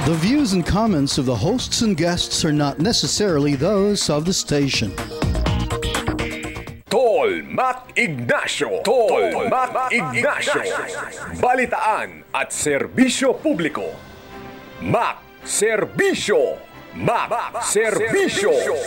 The views and comments of the hosts and guests are not necessarily those of the station. Tol Mac Ignacio. Tol Mac Ignacio. Balitaan at serbisyo publiko. Mac Serbisyo. Mac Serbisyo.